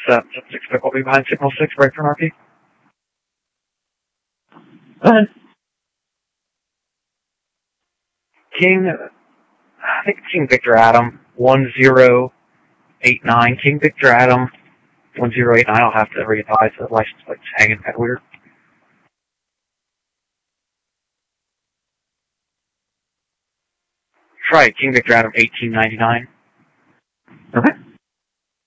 6 will be behind signal 6, break for RP. Go ahead. I think King Victor Adam, 1089. King Victor Adam, 1089. I'll have to re-advise the license plate's hanging kind of weird. Try King Victor Adam, 1899. Okay.